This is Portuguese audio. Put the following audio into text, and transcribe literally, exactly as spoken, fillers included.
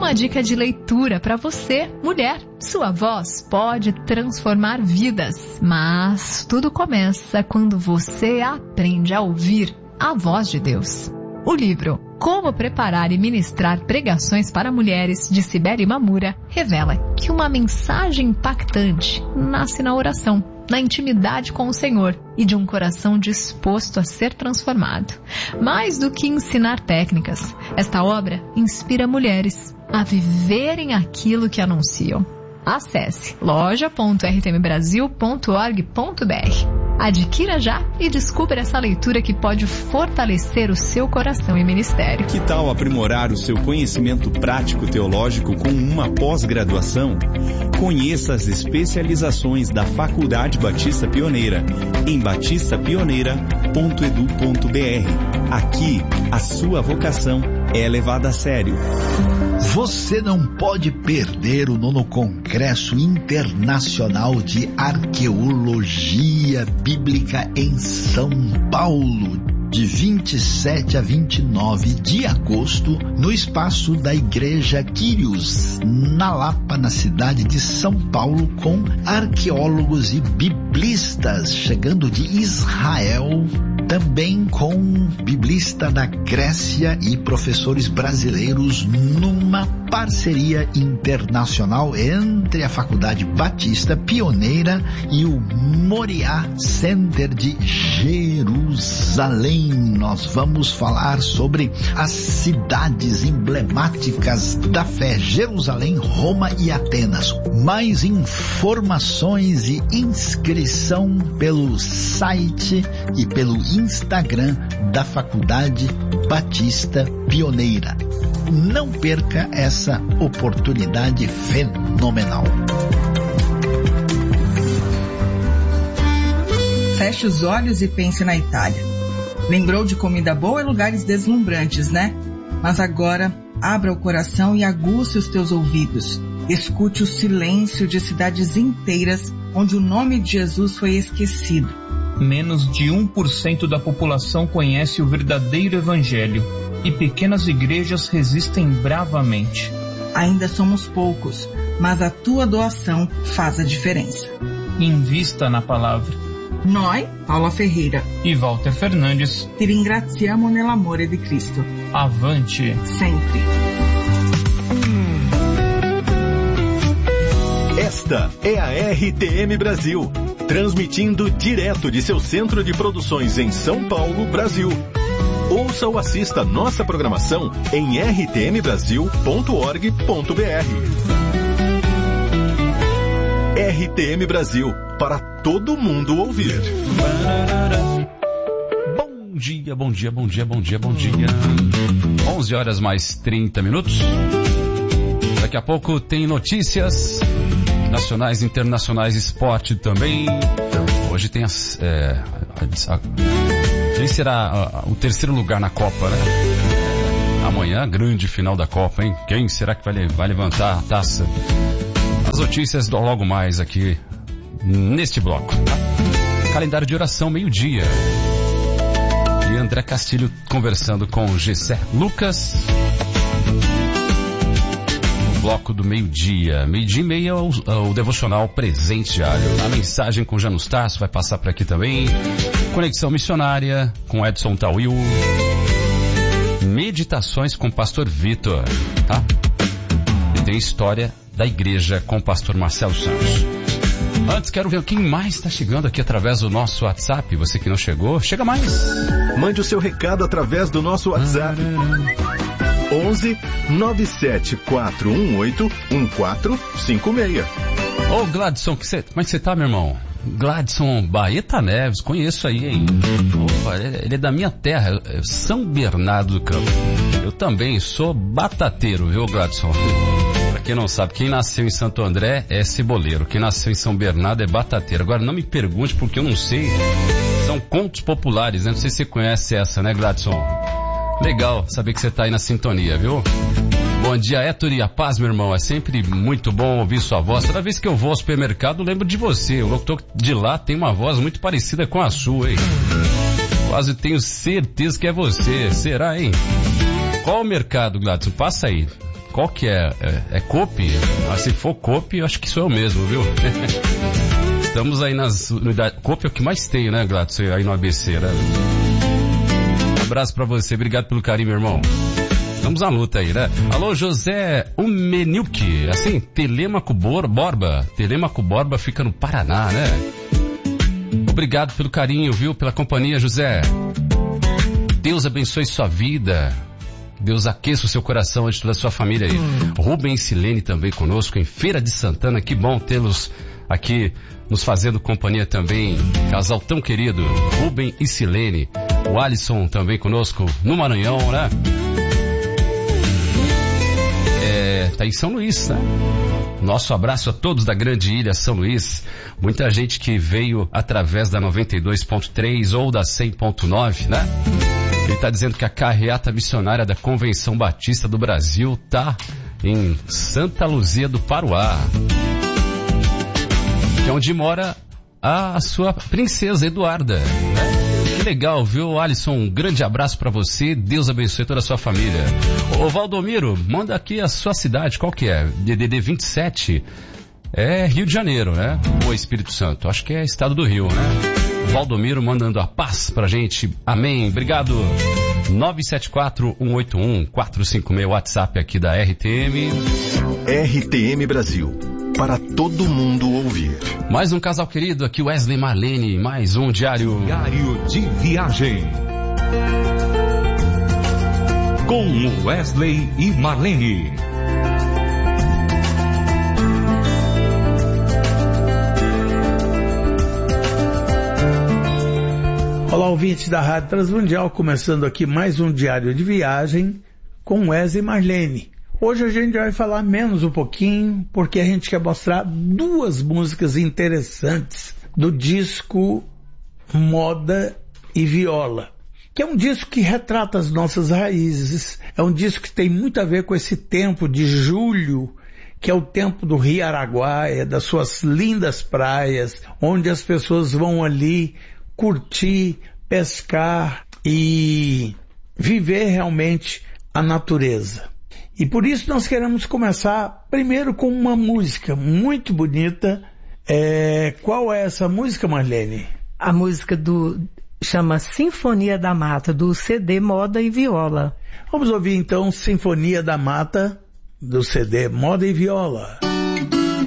uma dica de leitura para você, mulher. Sua voz pode transformar vidas, mas tudo começa quando você aprende a ouvir a voz de Deus. O livro Como Preparar e Ministrar Pregações para Mulheres, de Cibele Mamura, revela que uma mensagem impactante nasce na oração, na intimidade com o Senhor e de um coração disposto a ser transformado. Mais do que ensinar técnicas, esta obra inspira mulheres a viverem aquilo que anunciam. Acesse loja ponto r t m brasil ponto org ponto b r. Adquira já e descubra essa leitura que pode fortalecer o seu coração e ministério. Que tal aprimorar o seu conhecimento prático teológico com uma pós-graduação? Conheça as especializações da Faculdade Batista Pioneira em batista pioneira ponto edu ponto b r. Aqui, a sua vocação é levada a sério. Você não pode perder o nono Congresso Internacional de Arqueologia Bíblica em São Paulo, de vinte e sete a vinte e nove de agosto, no espaço da Igreja Quírios, na Lapa, na cidade de São Paulo, com arqueólogos e biblistas chegando de Israel, também com biblista da Grécia e professores brasileiros, numa parceria internacional entre a Faculdade Batista Pioneira e o Moriá Center de Jerusalém. Nós vamos falar sobre as cidades emblemáticas da fé: Jerusalém, Roma e Atenas. Mais informações e inscrição pelo site e pelo Instagram da Faculdade Batista Pioneira. Não perca essa oportunidade fenomenal. Feche os olhos e pense na Itália. Lembrou de comida boa e lugares deslumbrantes, né? Mas agora, abra o coração e aguce os teus ouvidos. Escute o silêncio de cidades inteiras onde o nome de Jesus foi esquecido. Menos de um por cento da população conhece o verdadeiro evangelho e pequenas igrejas resistem bravamente. Ainda somos poucos, mas a tua doação faz a diferença. Invista na palavra. Noi, Paula Ferreira e Walter Fernandes, ti ringraziamo nell'amore di Cristo. Avante sempre. Esta é a R T M Brasil, transmitindo direto de seu centro de produções em São Paulo, Brasil. Ouça ou assista nossa programação em r t m brasil ponto org ponto b r. R T M Brasil, para todo mundo ouvir. Bom dia, bom dia, bom dia, bom dia, bom dia. onze horas mais trinta minutos. Daqui a pouco tem notícias nacionais, internacionais, esporte também. Hoje tem as... É, a, a, quem será a, a, o terceiro lugar na Copa, né? Amanhã, grande final da Copa, hein? Quem será que vai, vai levantar a taça? As notícias do logo mais aqui neste bloco, tá? Calendário de oração, meio-dia. E André Castilho conversando com Gessé Lucas. No bloco do meio-dia. Meio-dia e meia, o, o devocional presente diário. A mensagem com Janus Tarso vai passar por aqui também. Conexão missionária com Edson Tawil. Meditações com o pastor Vitor, tá? E tem história da igreja com o pastor Marcelo Santos. Antes, quero ver quem mais está chegando aqui através do nosso WhatsApp. Você que não chegou, chega mais. Mande o seu recado através do nosso WhatsApp. onze nove sete quatro um oito um quatro cinco seis. Ô Gladson, que cê, como é que você tá, meu irmão? Gladson Baeta Neves, conheço aí, hein? Opa, ele é da minha terra, São Bernardo do Campo. Eu também sou batateiro, viu, Gladson? Pra quem não sabe, quem nasceu em Santo André é ceboleiro, quem nasceu em São Bernardo é batateiro. Agora não me pergunte porque eu não sei, são contos populares, né? Não sei se você conhece essa, né, Gladson? Legal saber que você tá aí na sintonia, viu? Bom dia, Héctor, e a paz, meu irmão. É sempre muito bom ouvir sua voz. Toda vez que eu vou ao supermercado, eu lembro de você. O locutor de lá tem uma voz muito parecida com a sua, hein? Quase tenho certeza que é você. Será, hein? Qual o mercado, Gladson? Passa aí. Qual que é? É, é Cope? Ah, se for Cope, eu acho que sou eu mesmo, viu? Estamos aí nas unidades. Cope é o que mais tem, né, Gladson? Aí no A B C, né? Um abraço pra você, obrigado pelo carinho, meu irmão. Estamos na luta aí, né? Alô, José Umenilke, assim, Telêmaco Borba. Telêmaco Borba fica no Paraná, né? Obrigado pelo carinho, viu? Pela companhia, José. Deus abençoe sua vida. Deus aqueça o seu coração antes de toda a sua família aí. Hum. Rubem e Silene também conosco em Feira de Santana. Que bom tê-los aqui nos fazendo companhia também. Casal tão querido, Rubem e Silene. O Alisson também conosco no Maranhão, né? É, tá em São Luís, né? Nosso abraço a todos da grande ilha São Luís. Muita gente que veio através da noventa e dois ponto três ou da cem ponto nove, né? Ele está dizendo que a carreata missionária da Convenção Batista do Brasil está em Santa Luzia do Paruá, que é onde mora a sua princesa Eduarda, né? Que legal, viu, Alisson? Um grande abraço para você. Deus abençoe toda a sua família. Ô Valdomiro, manda aqui a sua cidade. Qual que é? D D D vinte e sete. É Rio de Janeiro, né? Ou Espírito Santo? Acho que é estado do Rio, né? Valdomiro mandando a paz pra gente. Amém. Obrigado. nove sete quatro, um oito um, quatro cinco seis, WhatsApp aqui da R T M. R T M Brasil. Para todo mundo ouvir. Mais um casal querido aqui, Wesley e Marlene. Mais um diário. Diário de viagem. Com Wesley e Marlene. Olá, ouvintes da Rádio Transmundial, começando aqui mais um diário de viagem com Wesley e Marlene. Hoje a gente vai falar menos um pouquinho, porque a gente quer mostrar duas músicas interessantes do disco Moda e Viola, que é um disco que retrata as nossas raízes, é um disco que tem muito a ver com esse tempo de julho, que é o tempo do Rio Araguaia, das suas lindas praias, onde as pessoas vão ali curtir, pescar e viver realmente a natureza. E por isso nós queremos começar primeiro com uma música muito bonita. É... Qual é essa música, Marlene? A música do chama Sinfonia da Mata, do C D Moda e Viola. Vamos ouvir então Sinfonia da Mata, do C D Moda e Viola.